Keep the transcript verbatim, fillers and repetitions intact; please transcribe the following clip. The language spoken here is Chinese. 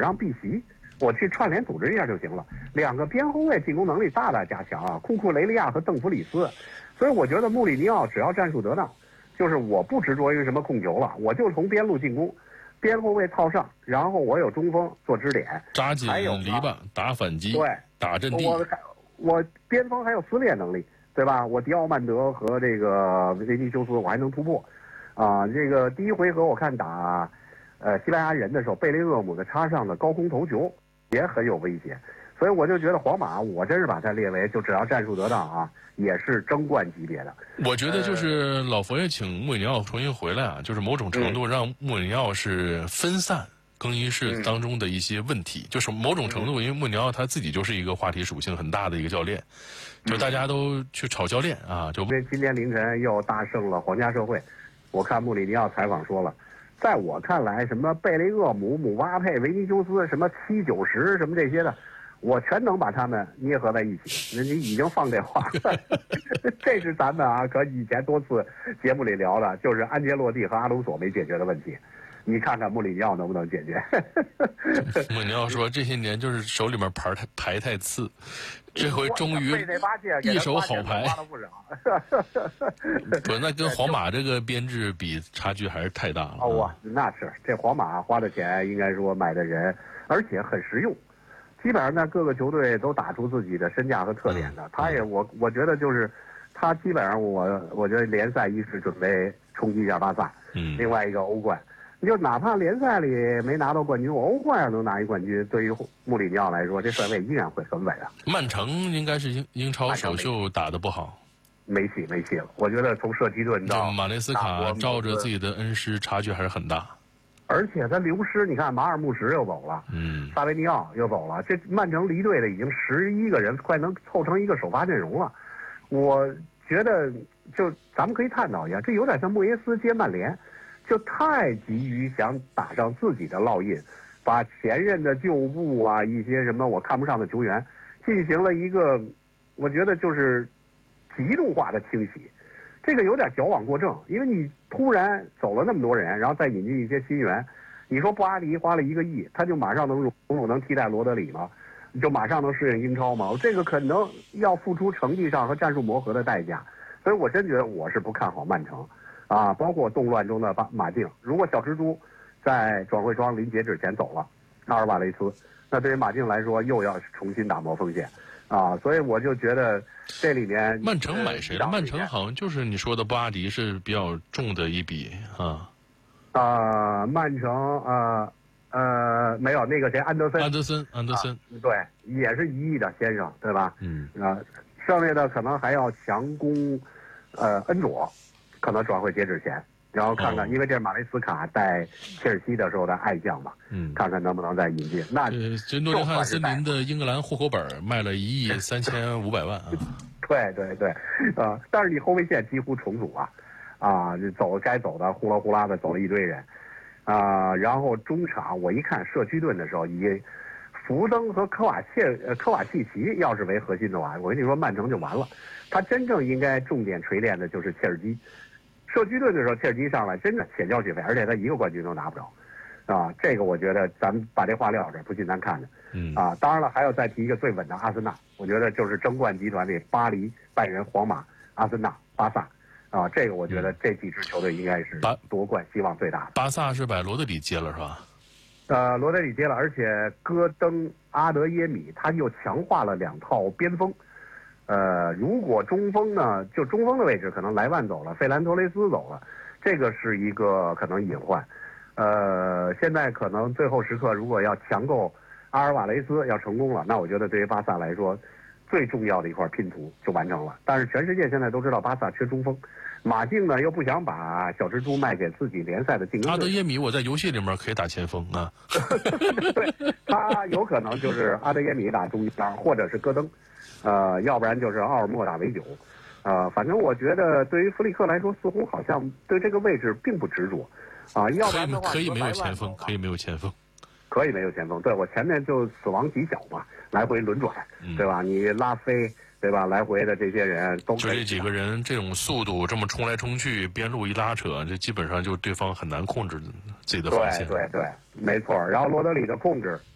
让避席，我去串联组织一下就行了。两个边后卫进攻能力大大加强啊，库库雷利亚和邓弗里斯，所以我觉得穆里尼奥只要战术得当，就是我不执着于什么控球了，我就从边路进攻，边后卫套上，然后我有中锋做支点， 扎紧篱笆打反击， 对， 打阵地。 我我边锋还有撕裂能力，对吧？我迪奥曼德和这个维尼修斯我还能突破，啊，这个第一回合我看打，呃，西班牙人的时候，贝雷厄姆的插上的高空头球也很有威胁，所以我就觉得皇马，我真是把它列为就只要战术得当啊，也是争冠级别的。 我觉得就是老佛爷请穆里尼奥重新回来啊，就是某种程度让穆里尼奥是分散更衣室当中的一些问题，嗯、就是某种程度，因为穆里尼奥他自己就是一个话题属性很大的一个教练，就大家都去炒教练啊，就因为今天凌晨又大胜了皇家社会，我看穆里尼奥采访说了。在我看来，什么贝雷厄姆、姆巴佩、维尼修斯，什么七九十，什么这些的，我全能把他们捏合在一起。人家已经放这话了，这是咱们啊，可以前多次节目里聊的，就是安切洛蒂和阿隆索没解决的问题。你看看穆里尼奥能不能解决？ 穆里尼奥说这些年就是手里面牌太牌太次，这回终于一手好牌。不，那跟皇马这个编制比，差距还是太大了。 哦，那是这皇马花的钱，应该说买的人，而且很实用。基本上呢，各个球队都打出自己的身价和特点的。嗯、他也，我我觉得就是他基本上我，我我觉得联赛一是准备冲击一下巴萨，嗯，另外一个欧冠。你就哪怕联赛里没拿到冠军，我欧冠要能拿一冠军，对于穆里尼奥来说，这帅位依然会很稳啊。 曼城应该是英英超首秀打得不好， 没戏没戏了。我觉得从社区盾到马内斯卡照着自己的恩师，差距还是很大。 而且他流失，你看马尔穆什又走了，嗯，萨维尼奥又走了，这曼城离队的已经十一个人，快能凑成一个首发阵容了。我觉得，就咱们可以探讨一下，这有点像莫耶斯接曼联。就太急于想打上自己的烙印，把前任的旧部啊，一些什么我看不上的球员，进行了一个，我觉得就是极度化的清洗，这个有点矫枉过正，因为你突然走了那么多人，然后再引进一些新援，你说布阿迪花了一个亿，他就马上能入能替代罗德里吗？就马上能适应英超吗？这个可能要付出成绩上和战术磨合的代价，所以我真觉得我是不看好曼城。啊，包括动乱中的马马竞，如果小蜘蛛在转会窗临截止前走了，阿尔瓦雷斯，那对于马竞来说又要重新打磨锋线，啊，所以我就觉得这里面曼城买谁了？曼城好像就是你说的布阿迪是比较重的一笔啊。 啊、呃，曼城啊 呃, 呃没有那个谁安德森， 安德森，安德森，啊、 对，也是一亿的先生，对吧？嗯啊，剩下的可能还要强攻，呃，恩佐。可能转会截止前，然后看看，哦、因为这是马雷斯卡带切尔西的时候的爱将嘛，嗯，看看能不能再引进。那这诺丁汉森林的英格兰户口本卖了一亿三千五百万啊！ 对对对，啊、呃，但是你后卫线几乎重组啊，啊，走该走的呼啦呼啦的走了一堆人，啊、呃，然后中场我一看社区盾的时候，以福登和科瓦切呃科瓦契奇要是为核心的话，我跟你说曼城就完了。他真正应该重点锤炼的就是切尔基。社区盾的时候，切尔基上来真的且交且费，而且他一个冠军都拿不着，啊，这个我觉得咱们把这话撂这，不信咱看着，嗯啊，当然了，还要再提一个最稳的阿森纳，我觉得就是争冠集团里巴黎、拜仁、皇马、阿森纳、巴萨，啊，这个我觉得这几支球队应该是夺冠希望最大的。 巴萨是把罗德里接了是吧？ 呃，罗德里接了，而且戈登、阿德耶米他又强化了两套边锋。呃，如果中锋呢，就中锋的位置可能莱万走了，费兰托雷斯走了，这个是一个可能隐患。呃，现在可能最后时刻如果要强购阿尔瓦雷斯要成功了，那我觉得对于巴萨来说，最重要的一块拼图就完成了。但是全世界现在都知道巴萨缺中锋，马竞呢又不想把小蜘蛛卖给自己联赛的竞争对手。 阿德耶米我在游戏里面可以打前锋啊， 对，他有可能就是阿德耶米打中场，或者是戈登。呃，要不然就是奥尔莫打维九，呃，反正我觉得对于弗里克来说，似乎好像对这个位置并不执着，啊，要不然的话可以没有前锋，可以没有前锋， 可以没有前锋。对，我前面就死亡极小嘛，来回轮转，嗯、对吧？你拉菲，对吧？来回的这些人都就这几个人这种速度，这么冲来冲去，边路一拉扯，这基本上就对方很难控制自己的防线。 对对对，没错。然后罗德里的控制